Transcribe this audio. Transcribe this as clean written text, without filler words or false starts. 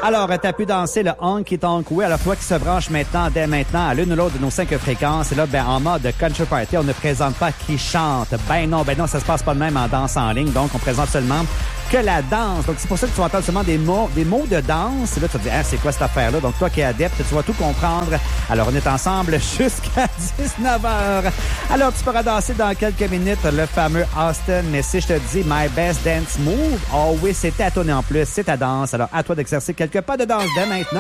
Alors, t'as pu danser le honky tonk way. Alors, toi qui se branche dès maintenant, à l'une ou l'autre de nos 5 fréquences, et là, en mode country party, on ne présente pas qui chante. Ben non, ça se passe pas de même en danse en ligne. Donc, on présente seulement que la danse. Donc, c'est pour ça que tu vas entendre seulement des mots de danse. Et là, tu vas te dire, c'est quoi cette affaire-là? Donc, toi qui es adepte, tu vas tout comprendre. Alors, on est ensemble jusqu'à 19h. Alors, tu pourras danser dans quelques minutes le fameux Austin. Mais si je te dis My Best Dance Move, oh oui, c'est ta tournée en plus, c'est ta danse. Alors, à toi d'exercer quelques pas de danse dès maintenant.